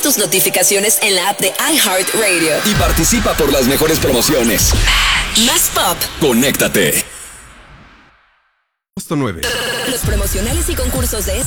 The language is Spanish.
tus notificaciones en la app de iHeartRadio. Y participa por las mejores promociones. Más pop. Conéctate. Puesto 9. Los promocionales y concursos de